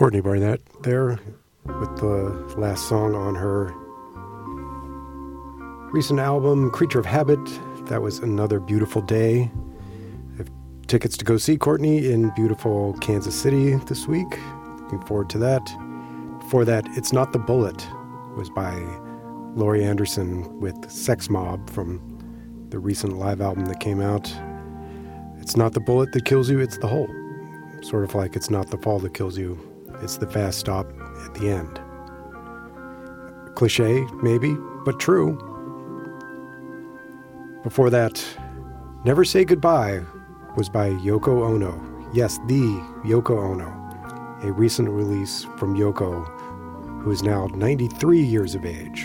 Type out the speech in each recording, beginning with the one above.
Courtney Barnett there with the last song on her recent album, Creature of Habit. That was Another Beautiful Day. I have tickets to go see Courtney in beautiful Kansas City this week. Looking forward to that. Before that, It's Not the Bullet was by Laurie Anderson with Sex Mob from the recent live album that came out. It's not the bullet that kills you, it's the hole. Sort of like it's not the fall that kills you, it's the fast stop at the end. Cliche, maybe, but true. Before that, Never Say Goodbye was by Yoko Ono. Yes, the Yoko Ono. A recent release from Yoko, who is now 93 years of age.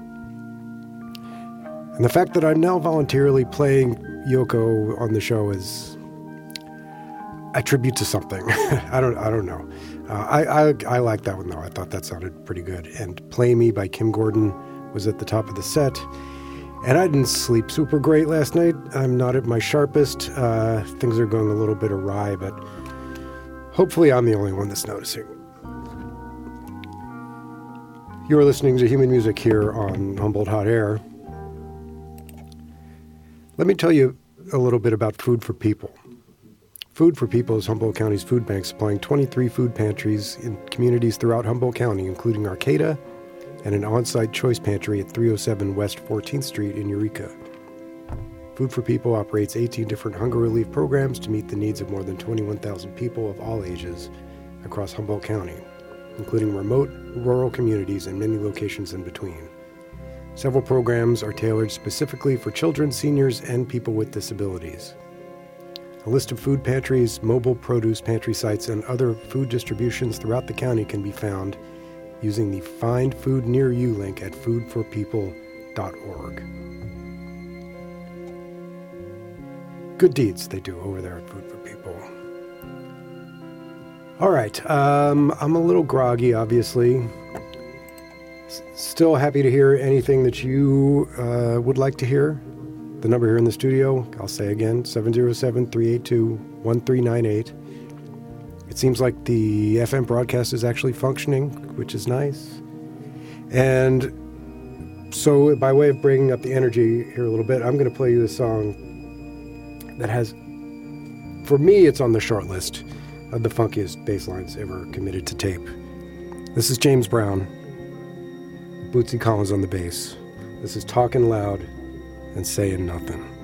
And the fact that I'm now voluntarily playing Yoko on the show is a tribute to something. I don't know. I like that one though. I thought that sounded pretty good. And Play Me by Kim Gordon was at the top of the set. And I didn't sleep super great last night. I'm not at my sharpest. Things are going a little bit awry, but hopefully I'm the only one that's noticing. You're listening to Human Music here on Humboldt Hot Air. Let me tell you a little bit about Food for People. Food for People is Humboldt County's food bank supplying 23 food pantries in communities throughout Humboldt County, including Arcata and an on-site choice pantry at 307 West 14th Street in Eureka. Food for People operates 18 different hunger relief programs to meet the needs of more than 21,000 people of all ages across Humboldt County, including remote, rural communities and many locations in between. Several programs are tailored specifically for children, seniors, and people with disabilities. A list of food pantries, mobile produce pantry sites, and other food distributions throughout the county can be found using the Find Food Near You link at foodforpeople.org. Good deeds they do over there at Food for People. All right, I'm a little groggy, obviously. Still happy to hear anything that you would like to hear. The number here in the studio, I'll say again, 707-382-1398. It seems like the FM broadcast is actually functioning, which is nice. And so by way of bringing up the energy here a little bit, I'm going to play you a song that has, for me, it's on the short list of the funkiest bass lines ever committed to tape. This is James Brown, Bootsy Collins on the bass. This is Talking Loud and Saying Nothing.